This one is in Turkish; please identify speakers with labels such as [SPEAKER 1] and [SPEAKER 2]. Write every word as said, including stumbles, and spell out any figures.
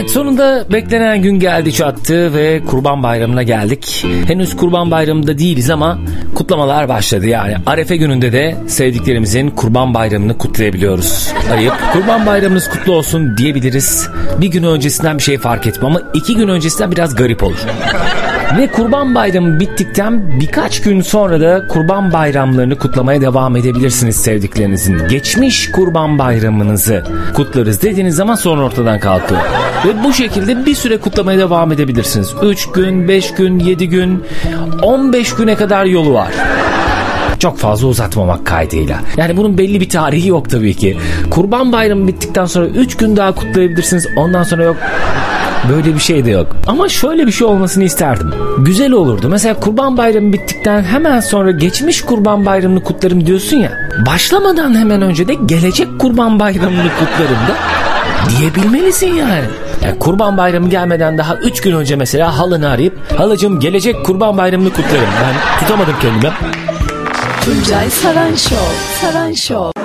[SPEAKER 1] Evet, sonunda beklenen gün geldi çattı ve Kurban Bayramı'na geldik. Henüz Kurban Bayramı'nda değiliz ama kutlamalar başladı. Yani Arefe gününde de sevdiklerimizin Kurban Bayramı'nı kutlayabiliyoruz. Arayıp Kurban Bayramınız kutlu olsun diyebiliriz. Bir gün öncesinden bir şey fark etmem ama iki gün öncesinden biraz garip olur. Ve Kurban Bayramı bittikten birkaç gün sonra da Kurban Bayramlarını kutlamaya devam edebilirsiniz sevdiklerinizin. Geçmiş Kurban Bayramınızı kutlarız dediğiniz zaman sorun ortadan kalkıyor. Ve bu şekilde bir süre kutlamaya devam edebilirsiniz. üç gün, beş gün, yedi gün, on beş güne kadar yolu var. Çok fazla uzatmamak kaydıyla. Yani bunun belli bir tarihi yok tabii ki. Kurban Bayramı bittikten sonra üç gün daha kutlayabilirsiniz. Ondan sonra yok. Böyle bir şey de yok. Ama şöyle bir şey olmasını isterdim. Güzel olurdu. Mesela Kurban Bayramı bittikten hemen sonra geçmiş Kurban Bayramı'nı kutlarım diyorsun ya. Başlamadan hemen önce de gelecek Kurban Bayramı'nı kutlarım da diyebilmelisin yani. Yani Kurban Bayramı gelmeden daha üç gün önce mesela halını arayıp halacığım gelecek Kurban Bayramı'nı kutlarım. Ben tutamadım kendimi.
[SPEAKER 2] Tuncay Saran Show. Saran Show.